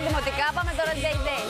δημοτικά, πάμε τώρα Day.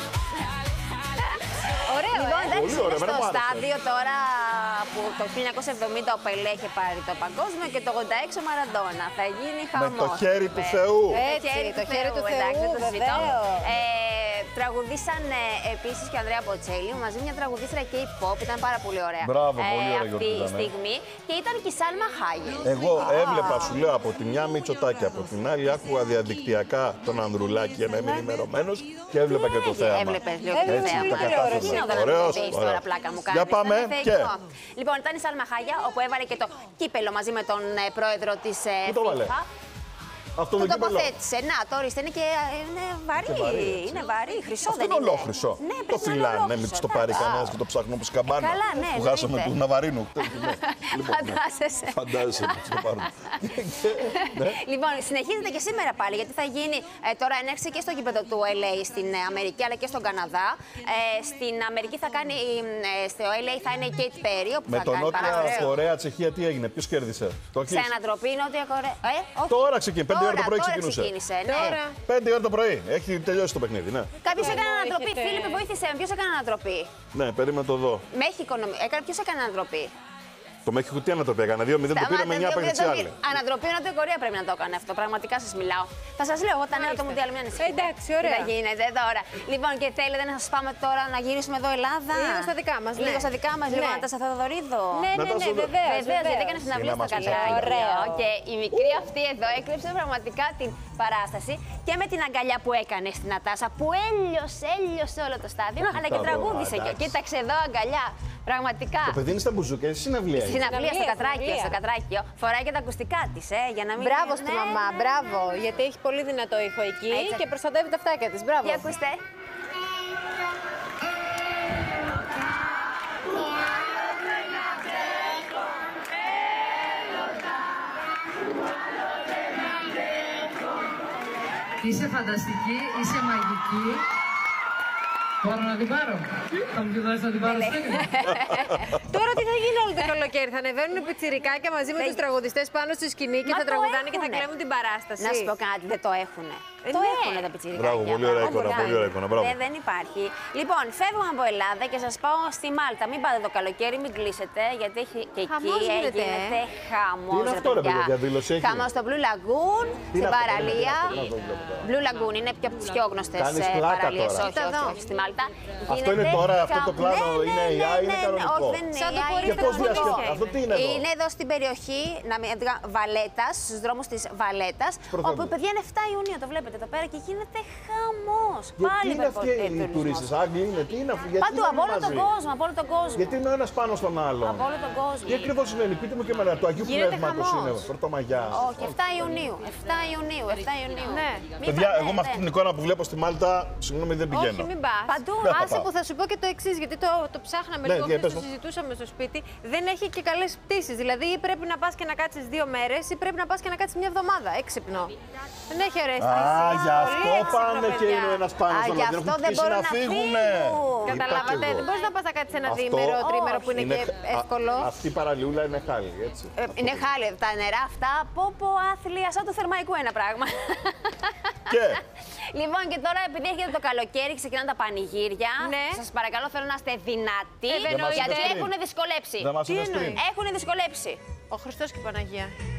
Ωραίο, λοιπόν, Πολύ ωραίο, στο εμένα μου άρεσε. στάδιο τώρα που το 1970 ο Πελέ είχε πάρει το παγκόσμιο και το 86 ο Μαραντόνα. Θα γίνει χαμός. Με το χέρι του Θεού. Έτσι, το χέρι του εντάξει, Θεού, δεν το συζητώ. βεβαίως. Τραγουδήσαν επίσης και ο Ανδρέα Μποτσέλη μαζί μια τραγουδίστρια K-pop. Ήταν πάρα πολύ ωραία. Μπράβο, πολύ ωραία αυτή η γιορτή ήταν, στιγμή. Και ήταν και η Σάλμα Χάγες. Εγώ έβλεπα, σου λέω, από τη μια Μητσοτάκη, από την άλλη άκουγα διαδικτυακά τον Ανδρουλάκη για να είμαι ενημερωμένος και έβλεπα και το θέαμα. Έβλεπες λίγο το Έτσι, θέαμα. τα κατάφερα. Γινόταν να Ωραίος, το πεις ωραίο. τώρα, πλάκα μου κάνεις. Για πάμε, Ήταν και. θεϊκό. Λοιπόν, ήταν η Σάλμα Χάγια, όπου έβαλε και το κύπελο μαζί με τον πρόεδρο της Πού το βάλε? FIFA. Αυτό Το το κύπελο. τοποθέτησε. Να, το ορίστε, είναι και είναι βαρύ. Είναι βαρύ, χρυσό Αυτό δεν είναι είναι. ολόχρυσο. Ναι, Το πρέπει να είναι φυλάνε, μην ολόχρυσο. το πάρει κανένα και το ψάχνουν όπως καμπάνα. Καλά, ναι, που χάσαμε εννοείται. του Ναβαρίνου. Φαντάζεσαι. Φαντάζεσαι να το πάρουν. Λοιπόν, συνεχίζεται και σήμερα πάλι, γιατί θα γίνει τώρα έναρξη και στο γήπεδο του LA στην Αμερική, αλλά και στον Καναδά. Στην Αμερική θα κάνει, στο LA θα είναι η Katy Perry, όπου Με θα τον κάνει Νότια παράσταση. Κορέα, Τσεχία, τι έγινε, ποιος κέρδισε? Το Σε έχεις? ανατροπή Νότια Κορέα. Όχι. Τώρα ξεκίνησε, 5 ώρα το πρωί Τώρα ξεκινούσε. ξεκίνησε, ναι. Τώρα. 5 ώρα το πρωί, έχει τελειώσει το παιχνίδι, ναι. Κάποιος έκανε Ενώ ανατροπή. έχετε- Φίλιππε, βοήθησε με. Ποιος έκανε ανατροπή? Ναι, περίμενα το δω. Μέχικο, ποιος έκανε ανατροπή? Το Μέχικο τι ανατροπή έκανε, 2-0 το πήρε με 9 παίκτες άλλοι. Ανατροπή Νότια Κορέα πρέπει να το έκανε αυτό. Πραγματικά σας μιλάω. Θα σας λέω εγώ τα νέα το Μουντιάλ, μια ανησυχία. Εντάξει, Τι ωραία. θα γίνεται τώρα. Λοιπόν, και θέλετε να σας πάμε τώρα να γυρίσουμε εδώ Ελλάδα. Λίγο στα δικά μας, ναι. Λίγο στα δικά μας, λίγο Ναι. να τα Θοδωρίδο. Ναι, Να τα σου- βεβαίως. Βεβαίως, γιατί έκανε συναυλία Είναι στο μας πεις Καλάκι. αυτό. Ωραίο. Και η μικρή αυτή εδώ έκλεψε πραγματικά την παράσταση και με την αγκαλιά που έκανε στην Νατάσα που έλειωσε όλο το στάδιο, αλλά και Μπράβο, τραγούδισε. εντάξει. Κοίταξε εδώ αγκαλιά. Πραγματικά. Το παιδί είναι στα μπουζούκια, εσύ συναυλία. Στην είναι. αυλία, στο Συναυλία, κατράκιο, συναυλία. στο κατράκιο. Φοράει και τα ακουστικά τη, για να μην. Μπράβο στη Ναι, μαμά, ναι, μπράβο. Γιατί έχει πολύ δυνατό ήχο εκεί Έτσι. και προστατεύει τα αυτάκια της. Μπράβο. Για ακούστε. Είσαι φανταστική, είσαι μαγική. Μπορώ να την πάρω. Θα μου τη δώσεις να την πάρω στο σπίτι. Τώρα τι θα γίνει όλο το καλοκαίρι, θα ανεβαίνουν πιτσιρικάκια μαζί με τους τραγουδιστές πάνω στη σκηνή και Μα θα το τραγουδάνε και θα έχουνε. κλέβουν την παράσταση. Να σου πω κάτι, δεν το έχουνε. Το ναι. έχουνε τα πιτσιρικάκια. Μπράβο, πολύ ωραία εικόνα, Πραγματικά. πολύ ωραία εικόνα, μπράβο. Δεν υπάρχει. Λοιπόν, φεύγουμε από Ελλάδα και σας πάω στη Μάλτα. Μην πάτε το καλοκαίρι, μην κλείσετε, γιατί έχει και εκεί Χαμός γίνεται, γίνεται χαμός. Τι είναι αυτό, ρε παιδιά, διαδήλωση έχει? Χαμός στο Blue Lagoon, Τι στην είναι αυτό, παραλία. τι είναι αυτό, τι είναι αυτό? Blue Lagoon είναι πιο από τις πιο γνωστές Κάνεις πλάκα παραλίες. τώρα. Όχι, όχι, όχι, στη Μάλτα. Αυτό είναι τώρα, αυτό το κλάδο είναι AI, είναι κανονικό. Όχι, δεν είναι Σαν το AI, κορίτσι είναι Και πώς κανονικό. διασκεδάζει, αυτό τι είναι εδώ? Είναι εδώ στην περιοχή Βαλέτας, στους δρόμους της Βαλέτας, Πρωτεύουσα. όπου παιδιά είναι 7 Ιουνίου, το βλέπετε εδώ πέρα και γίνεται χαμός. Γιατί Πάλι είναι αυτοί οι τουρισμός. τουρίστες, Άγγλοι είναι, τι είναι αυτοί, γιατί Παντού, είναι από όλο τον μαζί? κόσμο, από όλο τον κόσμο. Γιατί είναι ο ένας πάνω στον άλλον. Από όλο τον κόσμο. Τι ακριβώς σημαίνει, πείτε μου και εμένα, του Αγίου Γίνεται Πνεύματος χαμός. είναι, Πρωτομαγιά. Όχι, 7 Ιουνίου. 7 Ιουνίου, 7 Ιουνίου. Ναι. Μην Παιδιά, πάτε, εγώ με αυτή την εικόνα που βλέπω στη Μάλτα, συγγνώμη δεν πηγαίνω. Όχι, μην πας. Παντού. Δεν θα Άσε πάω. που θα σου πω και το εξή, γιατί το ψάχναμε Ναι, λίγο για χθες, πες το μου. συζητούσαμε στο σπίτι. Δεν έχει και καλές πτήσεις. Δηλαδή, ή πρέπει να πας και να κάτσεις 2 μέρες, ή πρέπει να πας και να κάτσεις μια εβδομάδα. Έξυπνο. Δεν έχει ωραίες Α, πτήσεις. γι' Πολύ αυτό έξυπνο, πάνε και παιδιά. είναι ο ένας πάνω Α, στον γι' άλλο. αυτό Έχουν δεν πτήσει μπορούν να να φύγουνε. φύγουν. Καταλάβατε, Είπα δεν κι μπορείς εγώ. να πας να κάτσεις ένα Αυτό διήμερο, τρίμερο που είναι και εύκολο. Αυτή η παραλιούλα είναι χάλη, έτσι. Είναι χάλια τα νερά αυτά. Πω άθλια, σαν του Θερμαϊκού ένα πράγμα. Και Λοιπόν, και τώρα επειδή έρχεται το καλοκαίρι, ξεκινάνε τα πανηγύρια. Ναι. Σας παρακαλώ, θέλω να είστε δυνατοί. Δεν μας Γιατί είπες πριν. έχουν δυσκολέψει. δεν μας Τι είπες εννοεί? πριν. Έχουν δυσκολέψει. Ο Χριστός και η Παναγία.